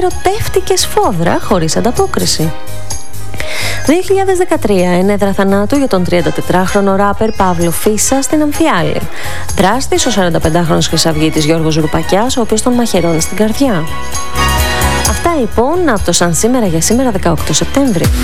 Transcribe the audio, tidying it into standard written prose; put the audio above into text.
ερωτεύτηκε σφόδρα χωρίς ανταπόκριση. 2013, ενέδρα θανάτου για τον 34χρονο ράπερ Παύλο Φίσα στην Αμφιάλη. Δράστης ο 45χρονος χρυσαυγίτης Γιώργος Ρουπακιάς, ο οποίος τον μαχαιρώνει στην καρδιά. Αυτά λοιπόν από το Σαν Σήμερα για σήμερα 18 Σεπτέμβρη.